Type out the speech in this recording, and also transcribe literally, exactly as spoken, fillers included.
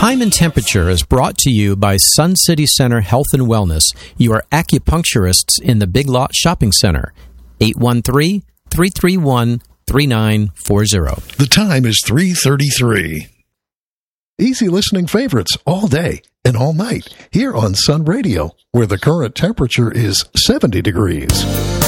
Time and Temperature is brought to you by Sun City Center Health and Wellness, your acupuncturists in the Big Lot Shopping Center. eight one three, three three one, three nine four zero. The time is three thirty-three. Easy listening favorites all day and all night here on Sun Radio, where the current temperature is seventy degrees.